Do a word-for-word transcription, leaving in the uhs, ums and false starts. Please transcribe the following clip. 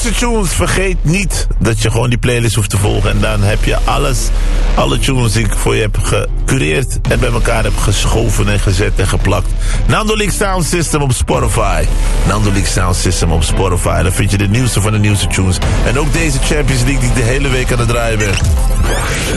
nieuwste tunes. Vergeet niet dat je gewoon die playlist hoeft te volgen. En dan heb je alles, alle tunes die ik voor je heb gecureerd en bij elkaar heb geschoven en gezet en geplakt. Nando League Sound System op Spotify. Nando League Sound System op Spotify. Dan vind je de nieuwste van de nieuwste tunes. En ook deze Champions League die ik de hele week aan het draaien ben.